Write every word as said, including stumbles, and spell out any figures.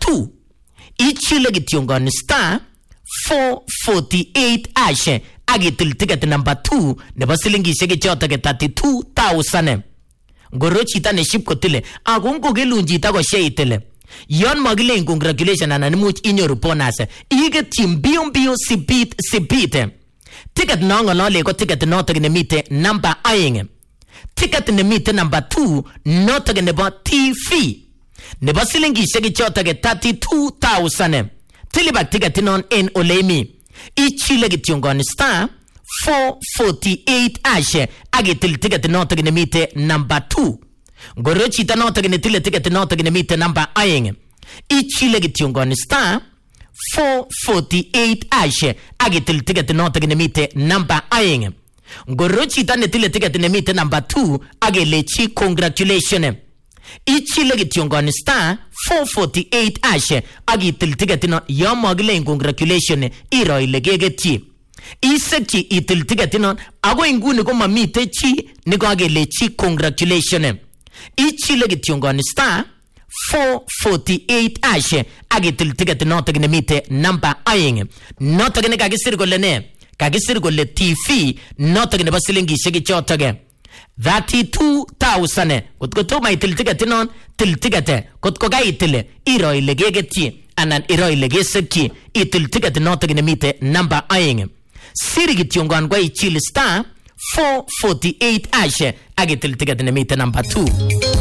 two ichile kityongoni star four forty-eight hash agitil ticket number two nebo silingishek chotok thirty-two thousand. Ngoro chita ne ship kotile agongo gelunjita ko sheitile yon magile congratulations anan imuch inyoru bonus igetyi mbio mbio sipit sipite. Ticket nangolole ko ticket notok nemite number aeng. Ticket nemite number two notok nebo T V nebo silingishek chotok thirty-two thousand. Tilibak ticket non en olemi ichile kityongoni star four forty-eight hash agitil ticket notok nemite number two. Ngoro chita notok netile ticket notok nemite number aeng ichile kityongoni star four forty-eight hash agitil ticket notok nemite number aeng. Ngoro chita netile ticket nemite number two agelechi congratulations ichile kityongoni star four forty-eight hash agitil ticket no yomagile congratulations iro ile gegetyi isekchi itil ticket no ago inguni ko mamite chi nikagelechi congratulations ichile kityongoni star four forty-eight hash agitil ticket notok nemite number aeng notok ne kagisir kole ne kagisir kole T V notok nebo silingishek chotok thirty-two thousand. Kotko toma itil ticket non til ticket kotko ga itil iro ile gegetyi anan iro ile gesekyi itil ticket notok nemite number aeng siri kityongon kwa ichil star four forty-eight hash agitil ticket nemite number two.